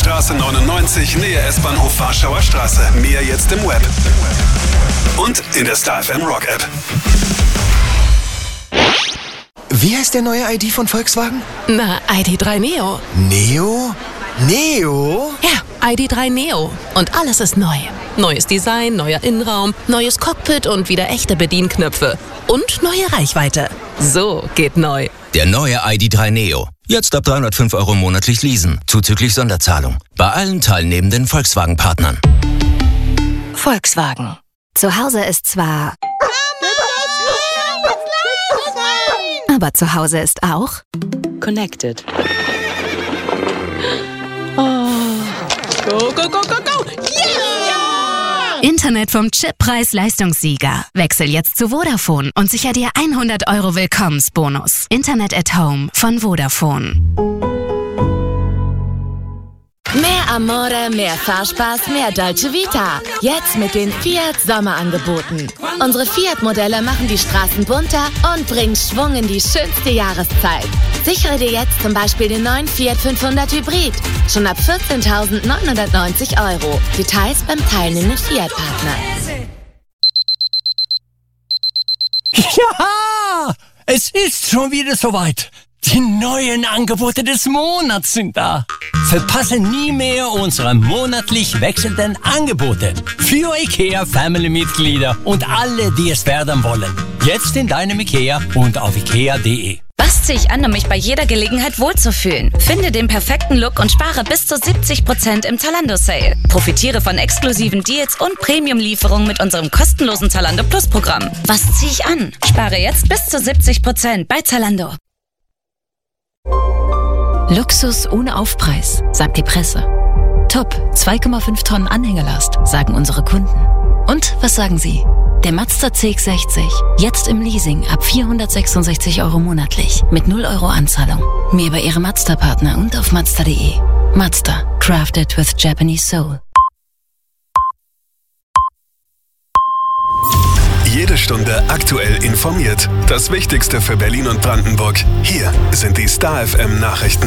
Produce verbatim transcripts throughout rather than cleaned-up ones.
Straße neunundneunzig, Nähe S-Bahnhof Warschauer Straße. Mehr jetzt im Web und in der Star F M Rock App. Wie heißt der neue I D von Volkswagen? Na, I D drei Neo. Neo? Neo? Ja, I D drei Neo. Und alles ist neu. Neues Design, neuer Innenraum, neues Cockpit und wieder echte Bedienknöpfe. Und neue Reichweite. So geht neu. Der neue I D drei Neo. Jetzt ab dreihundertfünf Euro monatlich leasen, zuzüglich Sonderzahlung. Bei allen teilnehmenden Volkswagen-Partnern. Volkswagen. Zu Hause ist zwar... Aber zu Hause ist auch... Connected. Oh. Go, go, go, go, go! Yeah! Internet vom Chip Preis-Leistungssieger. Wechsel jetzt zu Vodafone und sicher dir hundert Euro Willkommensbonus. Internet at Home von Vodafone. Mehr Amore, mehr Fahrspaß, mehr Dolce Vita. Jetzt mit den Fiat Sommerangeboten. Unsere Fiat-Modelle machen die Straßen bunter und bringen Schwung in die schönste Jahreszeit. Sichere dir jetzt zum Beispiel den neuen Fiat fünfhundert Hybrid. Schon ab vierzehntausendneunhundertneunzig Euro. Details beim teilnehmenden Fiat-Partner. Ja, es ist schon wieder soweit. Die neuen Angebote des Monats sind da. Verpasse nie mehr unsere monatlich wechselnden Angebote für IKEA-Family-Mitglieder und alle, die es werden wollen. Jetzt in deinem IKEA und auf ikea punkt de. Was ziehe ich an, um mich bei jeder Gelegenheit wohlzufühlen? Finde den perfekten Look und spare bis zu siebzig Prozent im Zalando-Sale. Profitiere von exklusiven Deals und Premium-Lieferungen mit unserem kostenlosen Zalando Plus-Programm. Was ziehe ich an? Spare jetzt bis zu siebzig Prozent bei Zalando. Luxus ohne Aufpreis, sagt die Presse. Top, zwei Komma fünf Tonnen Anhängelast, sagen unsere Kunden. Und was sagen Sie? Der Mazda C X sechzig, jetzt im Leasing ab vierhundertsechsundsechzig Euro monatlich, mit null Euro Anzahlung. Mehr bei Ihrem Mazda-Partner und auf mazda punkt de. Mazda, crafted with Japanese soul. Jede Stunde aktuell informiert. Das Wichtigste für Berlin und Brandenburg. Hier sind die Star F M Nachrichten.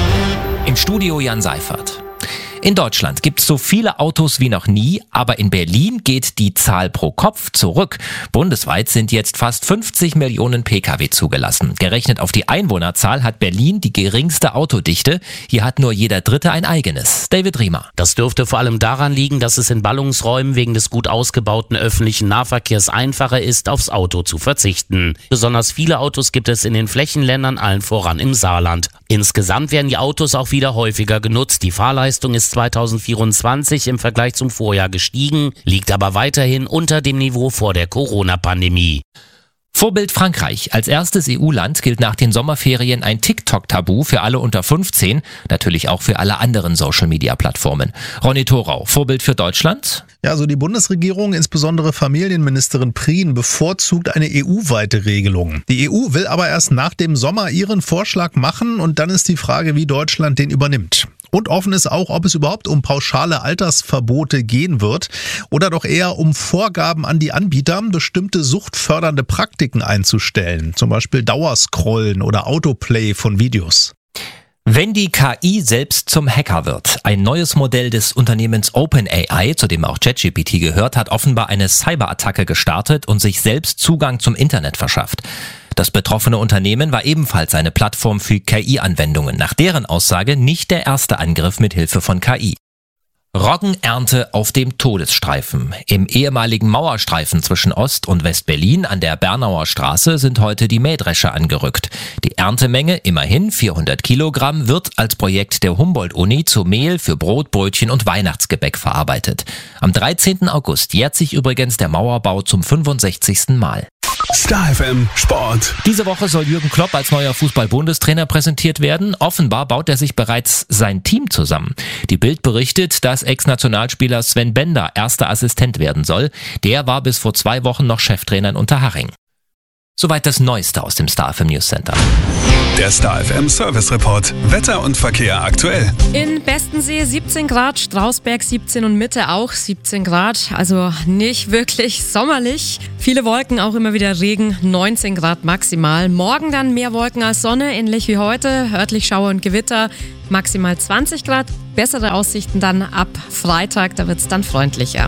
Im Studio Jan Seifert. In Deutschland gibt es so viele Autos wie noch nie, aber in Berlin geht die Zahl pro Kopf zurück. Bundesweit sind jetzt fast fünfzig Millionen Pkw zugelassen. Gerechnet auf die Einwohnerzahl hat Berlin die geringste Autodichte. Hier hat nur jeder Dritte ein eigenes. David Riemer. Das dürfte vor allem daran liegen, dass es in Ballungsräumen wegen des gut ausgebauten öffentlichen Nahverkehrs einfacher ist, aufs Auto zu verzichten. Besonders viele Autos gibt es in den Flächenländern, allen voran im Saarland. Insgesamt werden die Autos auch wieder häufiger genutzt. Die Fahrleistung ist zweitausendvierundzwanzig im Vergleich zum Vorjahr gestiegen, liegt aber weiterhin unter dem Niveau vor der Corona-Pandemie. Vorbild Frankreich. Als erstes E U-Land gilt nach den Sommerferien ein TikTok-Tabu für alle unter fünfzehn, natürlich auch für alle anderen Social-Media-Plattformen. Ronny Thorau, Vorbild für Deutschland? Ja, also die Bundesregierung, insbesondere Familienministerin Prien, bevorzugt eine E U-weite Regelung. Die E U will aber erst nach dem Sommer ihren Vorschlag machen und dann ist die Frage, wie Deutschland den übernimmt. Und offen ist auch, ob es überhaupt um pauschale Altersverbote gehen wird oder doch eher um Vorgaben an die Anbieter, bestimmte suchtfördernde Praktiken einzustellen, zum Beispiel Dauerscrollen oder Autoplay von Videos. Wenn die K I selbst zum Hacker wird, ein neues Modell des Unternehmens OpenAI, zu dem auch ChatGPT gehört, hat offenbar eine Cyberattacke gestartet und sich selbst Zugang zum Internet verschafft. Das betroffene Unternehmen war ebenfalls eine Plattform für K I-Anwendungen, nach deren Aussage nicht der erste Angriff mit Hilfe von K I. Roggenernte auf dem Todesstreifen. Im ehemaligen Mauerstreifen zwischen Ost- und West-Berlin an der Bernauer Straße sind heute die Mähdrescher angerückt. Die Erntemenge, immerhin vierhundert Kilogramm, wird als Projekt der Humboldt-Uni zu Mehl für Brot, Brötchen und Weihnachtsgebäck verarbeitet. Am dreizehnten August jährt sich übrigens der Mauerbau zum fünfundsechzigsten Mal. Star F M Sport. Diese Woche soll Jürgen Klopp als neuer Fußball-Bundestrainer präsentiert werden. Offenbar baut er sich bereits sein Team zusammen. Die Bild berichtet, dass Ex-Nationalspieler Sven Bender erster Assistent werden soll. Der war bis vor zwei Wochen noch Cheftrainer in Unterhaching. Soweit das Neueste aus dem Star F M News Center. Der Star F M Service Report. Wetter und Verkehr aktuell. In Bestensee siebzehn Grad, Strausberg siebzehn und Mitte auch siebzehn Grad. Also nicht wirklich sommerlich. Viele Wolken, auch immer wieder Regen, neunzehn Grad maximal. Morgen dann mehr Wolken als Sonne, ähnlich wie heute. Örtlich Schauer und Gewitter. maximal zwanzig Grad. Bessere Aussichten dann ab Freitag, da wird es dann freundlicher.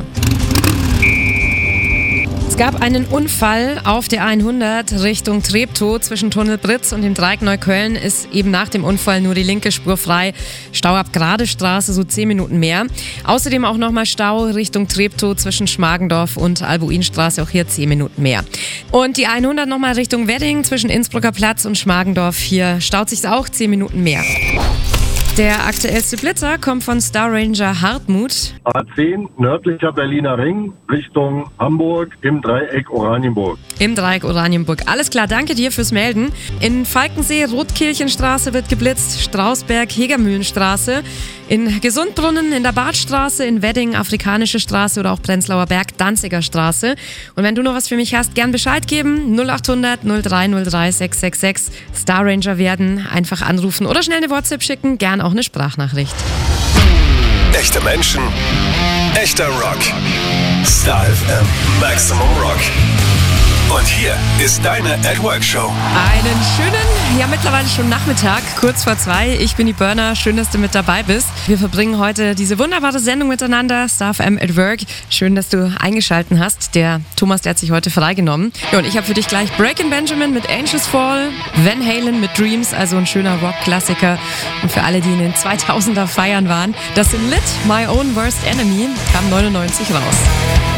Es gab einen Unfall auf der hundert Richtung Treptow zwischen Tunnel Britz und dem Dreieck Neukölln. Ist eben nach dem Unfall nur die linke Spur frei. Stau ab Gradestraße, so zehn Minuten mehr. Außerdem auch nochmal Stau Richtung Treptow zwischen Schmargendorf und Albuinstraße, auch hier zehn Minuten mehr. Und die hundert nochmal Richtung Wedding zwischen Innsbrucker Platz und Schmargendorf. Hier staut sich auch zehn Minuten mehr. Der aktuellste Blitzer kommt von Star Ranger Hartmut. A zehn, nördlicher Berliner Ring, Richtung Hamburg im Dreieck Oranienburg. Im Dreieck Oranienburg. Alles klar, danke dir fürs Melden. In Falkensee, Rotkirchenstraße wird geblitzt, Strausberg, Hegermühlenstraße. In Gesundbrunnen, in der Badstraße, in Wedding, Afrikanische Straße oder auch Prenzlauer Berg, Danziger Straße. Und wenn du noch was für mich hast, gern Bescheid geben. null acht hundert null drei null drei sechs sechs sechs. Star Ranger werden, einfach anrufen oder schnell eine WhatsApp schicken, gern auch eine Sprachnachricht. Echte Menschen, echter Rock. Star F M Maximum Rock. Und hier ist deine At Work Show. Einen schönen, ja mittlerweile schon Nachmittag, kurz vor zwei. Ich bin die Burner, schön, dass du mit dabei bist. Wir verbringen heute diese wunderbare Sendung miteinander, Star F M at Work. Schön, dass du eingeschalten hast. Der Thomas, der hat sich heute freigenommen. Ja, und ich habe für dich gleich Breakin' Benjamin mit Angels Fall, Van Halen mit Dreams, also ein schöner Rock-Klassiker. Und für alle, die in den zweitausender Feiern waren, das sind Lit, My Own Worst Enemy, kam neunundneunzig raus.